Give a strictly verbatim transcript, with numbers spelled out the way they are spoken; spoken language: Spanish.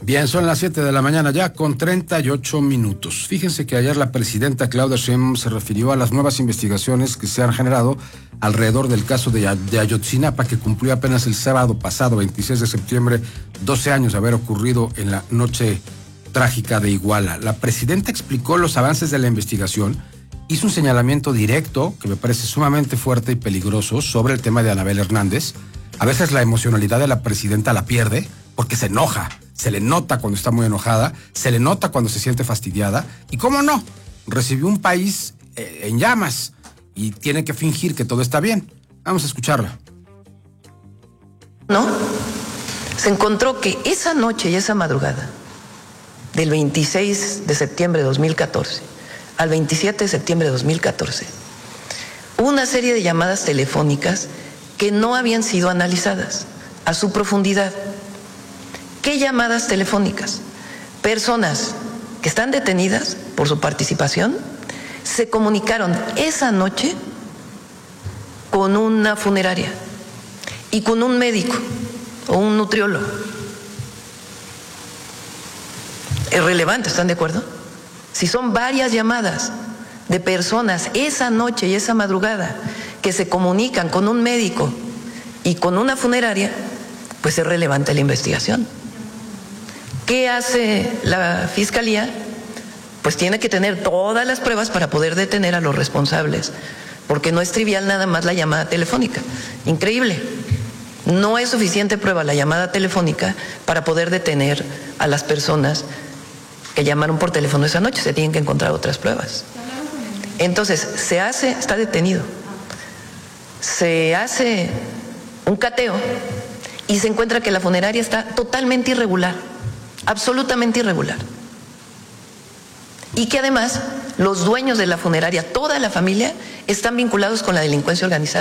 Bien, son las siete de la mañana ya con treinta y ocho minutos. Fíjense que ayer la presidenta Claudia Sheinbaum se refirió a las nuevas investigaciones que se han generado alrededor del caso de, de Ayotzinapa, que cumplió apenas el sábado pasado, veintiséis de septiembre, doce años de haber ocurrido en la noche trágica de Iguala. La presidenta explicó los avances de la investigación, hizo un señalamiento directo, que me parece sumamente fuerte y peligroso, sobre el tema de Anabel Hernández. A veces la emocionalidad de la presidenta la pierde porque se enoja. Se le nota cuando está muy enojada, se le nota cuando se siente fastidiada. Y cómo no, recibió un país eh, en llamas y tiene que fingir que todo está bien. Vamos a escucharla. ¿No? Se encontró que esa noche y esa madrugada, del veintiséis de septiembre de dos mil catorce al veintisiete de septiembre de dos mil catorce, hubo una serie de llamadas telefónicas que no habían sido analizadas a su profundidad. ¿Qué llamadas telefónicas? Personas que están detenidas por su participación se comunicaron esa noche con una funeraria y con un médico o un nutriólogo. Es relevante, ¿están de acuerdo? Si son varias llamadas de personas esa noche y esa madrugada que se comunican con un médico y con una funeraria, pues es relevante la investigación. ¿Qué hace la Fiscalía? Pues tiene que tener todas las pruebas para poder detener a los responsables, porque no es trivial nada más la llamada telefónica. Increíble. No es suficiente prueba la llamada telefónica para poder detener a las personas que llamaron por teléfono esa noche. Se tienen que encontrar otras pruebas. Entonces, se hace, está detenido, se hace un cateo y se encuentra que la funeraria está totalmente irregular. Absolutamente irregular. Y que además los dueños de la funeraria, toda la familia, están vinculados con la delincuencia organizada.